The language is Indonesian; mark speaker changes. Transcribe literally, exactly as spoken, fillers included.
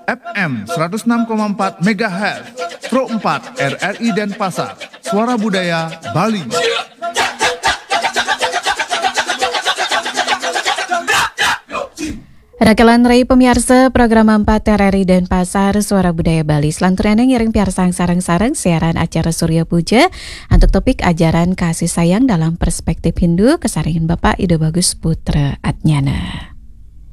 Speaker 1: F M seratus enam koma empat megahertz, Pro empat R R I Denpasar, Suara Budaya Bali.
Speaker 2: Rakalan Ray pemirsa program empat R R I Denpasar Suara Budaya Bali. Selanjutnya ngiring piarsang sarang-sarang siaran acara Surya Puja untuk topik ajaran kasih sayang dalam perspektif Hindu kesaringan Bapak Ido Bagus Putra Adnyana.